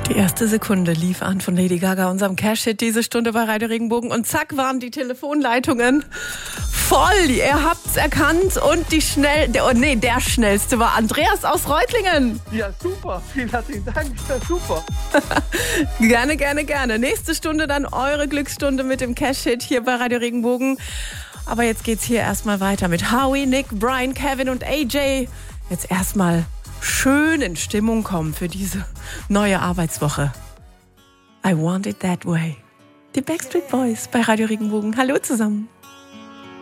Die erste Sekunde lief an von Lady Gaga, unserem Cash-Hit diese Stunde bei Radio Regenbogen. Und zack waren die Telefonleitungen voll. Ihr habt's erkannt. Und der schnellste war Andreas aus Reutlingen. Ja, super. Vielen herzlichen Dank. Ja, super. Gerne, gerne, gerne. Nächste Stunde dann eure Glücksstunde mit dem Cash-Hit hier bei Radio Regenbogen. Aber jetzt geht's hier erstmal weiter mit Howie, Nick, Brian, Kevin und AJ. Jetzt erstmal schön in Stimmung kommen für diese neue Arbeitswoche. I Want It That Way. Die Backstreet Boys bei Radio Regenbogen. Hallo zusammen.